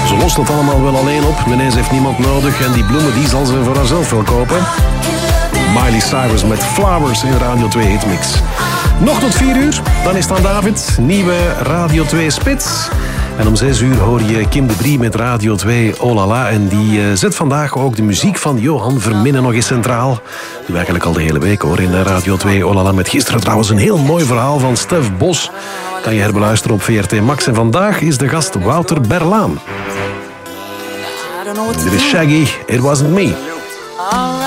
Ze lost het allemaal wel alleen op. Meneer heeft niemand nodig en die bloemen die zal ze voor haarzelf wel kopen. Miley Cyrus met Flowers in Radio 2 Hitmix. Nog tot 4 uur, dan is het aan David. Nieuwe Radio 2 Spits. En om 6 uur hoor je Kim de Brie met Radio 2 Oh La La. En die zet vandaag ook de muziek van Johan Verminnen nog eens centraal. Dat doen we eigenlijk al de hele week hoor in Radio 2 Oh La La. Met gisteren trouwens een heel mooi verhaal van Stef Bos. Kan je herbeluisteren op VRT Max. En vandaag is de gast Wouter Berlaan. Dit is Shaggy, It Wasn't Me.